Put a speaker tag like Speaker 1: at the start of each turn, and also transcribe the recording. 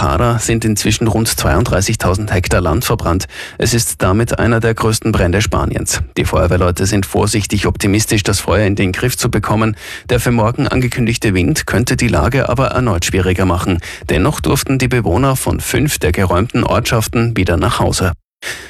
Speaker 1: Sahara sind inzwischen rund 32.000 Hektar Land verbrannt. Es ist damit einer der größten Brände Spaniens. Die Feuerwehrleute sind vorsichtig optimistisch, das Feuer in den Griff zu bekommen. Der für morgen angekündigte Wind könnte die Lage aber erneut schwieriger machen. Dennoch durften die Bewohner von 5 der geräumten Ortschaften wieder nach Hause.